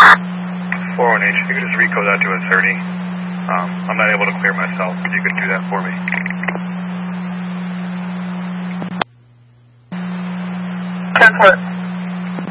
418, if you could just recode that to a 30. I'm not able to clear myself, but you could do that for me. 10-4.